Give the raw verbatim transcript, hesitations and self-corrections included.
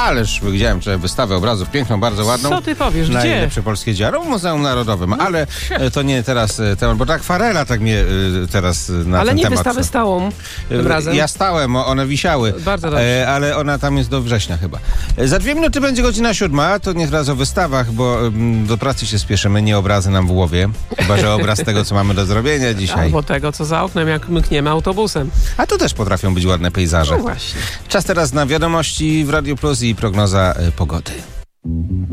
ależ widziałem wczoraj wystawę obrazów, piękną, bardzo ładną. Co ty powiesz, gdzie? Najlepsze polskie dzieło w Muzeum Narodowym, No. ale e, to nie teraz e, temat, bo ta akwarela tak mnie e, teraz e, na Ale ten nie temat. wystawę stałą tym razem. Ja stałem, o- one wisiały, Bardzo dobrze. e, ale ona tam jest do września chyba. E, Za dwie minuty będzie godzina siódma, to nie teraz o wystawach, bo mm, do pracy się spieszymy, nie obrazy nam w głowie, chyba że obraz tego, co mamy do zrobienia dzisiaj. Albo tego, co za oknem, jak mkniemy autobusem. A tu też potrafią być ładne pejzaże. No właśnie. Czas teraz na wiadomości w Radio Plus i prognoza e, pogody.